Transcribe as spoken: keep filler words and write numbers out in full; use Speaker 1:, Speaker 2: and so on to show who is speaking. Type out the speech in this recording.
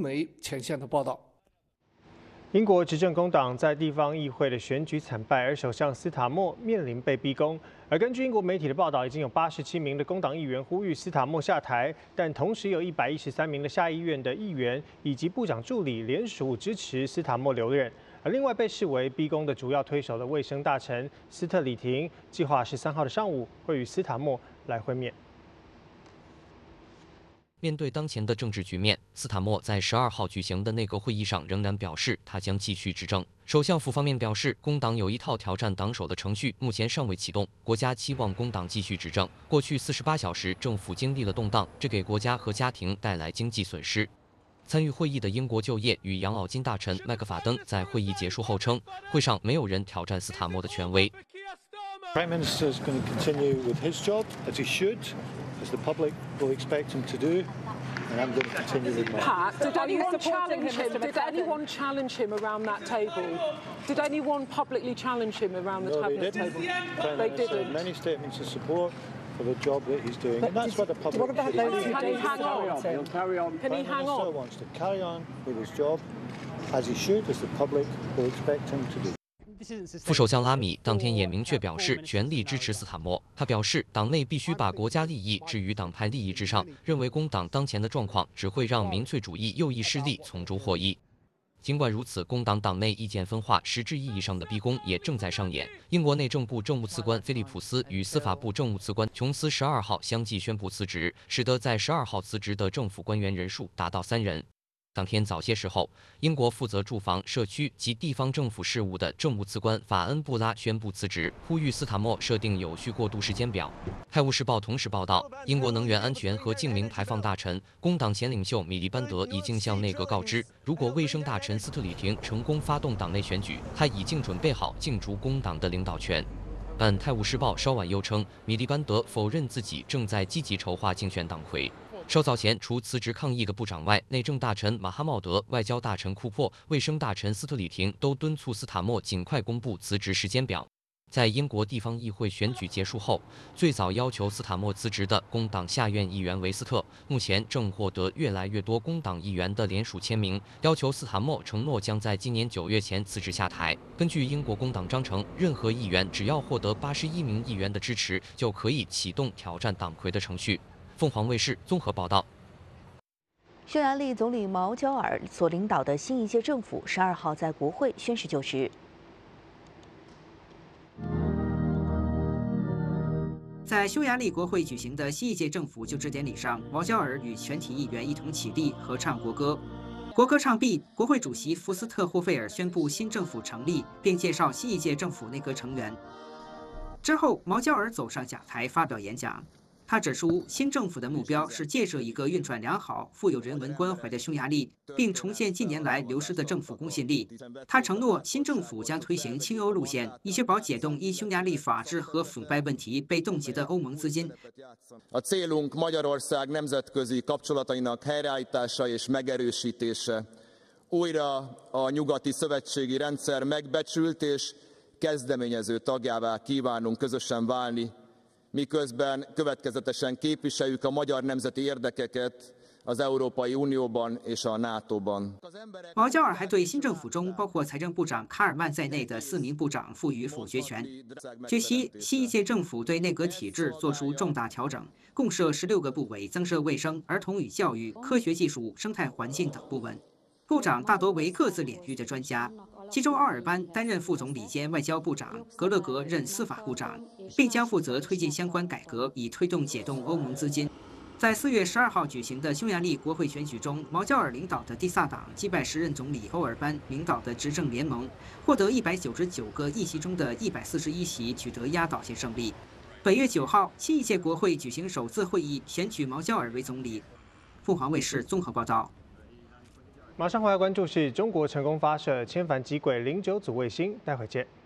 Speaker 1: 媒前线的报道。
Speaker 2: 英国执政工党在地方议会的选举惨败，而首相斯塔默面临被逼宫。而根据英国媒体的报道，已经有八十七名的工党议员呼吁斯塔默下台，但同时有一百一十三名的下议院的议员以及部长助理联署支持斯塔默留任。而另外被视为逼宫的主要推手的卫生大臣斯特里廷，计划十三号的上午会与斯塔默来会面。
Speaker 3: 面对当前的政治局面，斯塔默在十二号举行的内阁会议上仍然表示，他将继续执政。首相府方面表示，工党有一套挑战党首的程序，目前尚未启动。国家期望工党继续执政。过去四十八小时，政府经历了动荡，这给国家和家庭带来经济损失。参与会议的英国就业与养老金大臣麦克法登在会议结束后称，会上没有人挑战斯塔默的权威。
Speaker 4: Prime Minister is going to continue with his job as he should, as the public will expect him to do. And I'm going to continue with mine.
Speaker 5: Pat, did anyone challenge him? Did anyone challenge him around that table? Did anyone publicly challenge him around the
Speaker 4: no,
Speaker 5: cabinet
Speaker 4: they didn't.
Speaker 5: table?
Speaker 4: Prime
Speaker 5: They
Speaker 4: Minister
Speaker 5: didn't.
Speaker 4: Many statements of support for the job that he's doing,
Speaker 5: But
Speaker 4: and that's what the public.
Speaker 5: What about those
Speaker 4: should
Speaker 5: Can he hang on?
Speaker 4: He'll carry on.
Speaker 5: Can he
Speaker 4: Prime
Speaker 5: hang
Speaker 4: Minister
Speaker 5: on?
Speaker 4: wants to carry on with his job, as he should, as the public will expect him to do.
Speaker 3: 副首相拉米当天也明确表示，全力支持斯塔默。他表示，党内必须把国家利益置于党派利益之上，认为工党当前的状况只会让民粹主义右翼势力从中获益。尽管如此，工党党内意见分化，实质意义上的逼宫也正在上演。英国内政部政务次官菲利普斯与司法部政务次官琼斯十二号相继宣布辞职，使得在十二号辞职的政府官员人数达到三人。 当天早些时候，英国负责住房、社区及地方政府事务的政务次官法恩布拉宣布辞职，呼吁斯塔默设定有序过渡时间表。《泰晤士报》同时报道，英国能源安全和净零排放大臣、工党前领袖米利班德已经向内阁告知，如果卫生大臣斯特里廷成功发动党内选举，他已经准备好竞逐工党的领导权。 但《泰晤士报》稍晚又称，米利班德否认自己正在积极筹划竞选党魁。稍早前，除辞职抗议的部长外，内政大臣马哈茂德、外交大臣库珀、卫生大臣斯特里廷都敦促斯塔默尽快公布辞职时间表。在英国地方议会选举结束后，最早要求斯塔默辞职的工党下院议员维斯特，目前正获得越来越多工党议员的联署签名，要求斯塔默承诺将在今年九月前辞职下台。根据英国工党章程，任何议员只要获得八十一名议员的支持，就可以启动挑战党魁的程序。凤凰卫视综合报道。
Speaker 6: 匈牙利总理毛焦尔所领导的新一届政府十二号在国会宣誓就职。
Speaker 7: 在匈牙利国会举行的新一届政府就职典礼上，毛焦尔与全体议员一同起立合唱国歌。国歌唱毕，国会主席福斯特霍费尔宣布新政府成立，并介绍新一届政府内阁成员。之后，毛焦尔走上讲台发表演讲。 他指出，新政府的目标是建设一个运转良好、富有人文关怀的匈牙利，并重建近年来流失的政府公信力。他承诺，新政府将推行亲欧路线，以确保解冻因匈牙利法治和腐败问题被冻结的欧盟资金。
Speaker 8: A célunk Magyarország nemzetközi kapcsolatainak helyreállítása és megerősítése. Újra a nyugati szövetségi rendszer megbecsült és kezdeményező tagjává kívánunk közösen válni. Miközben következetesen képviseljük a magyar nemzeti érdekeket az Európai Unióban és a nátóban.
Speaker 7: 毛焦尔还对新政府中包括财政部长卡尔曼在内的四名部长赋予否决权。据悉，新一届政府对内阁体制作出重大调整，共设十六个部委，增设卫生、儿童与教育、科学技术、生态环境等部门。部长大多为各自领域的专家。 其中，奥尔班担任副总理兼外交部长，格勒格任司法部长，并将负责推进相关改革，以推动解冻欧盟资金。在四月十二号举行的匈牙利国会选举中，毛焦尔领导的第萨党击败时任总理欧尔班领导的执政联盟，获得一百九十九个议席中的一百四十一席，取得压倒性胜利。本月九号，新一届国会举行首次会议，选举毛焦尔为总理。凤凰卫视综合报道。
Speaker 2: 马上回来关注是中国成功发射千帆极轨零九组卫星，待会见。